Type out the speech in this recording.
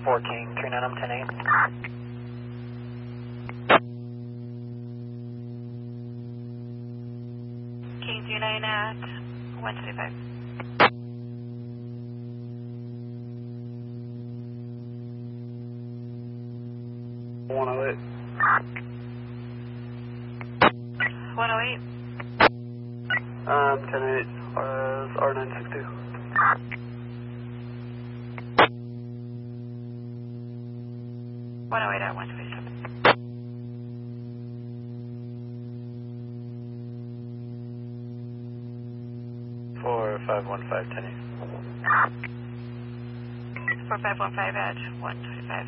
4 King, 39, 10-8. King 29 at 125. One 108. 10-8, R962. 108 at 127. Four 515, 10-8. 4515 at 125.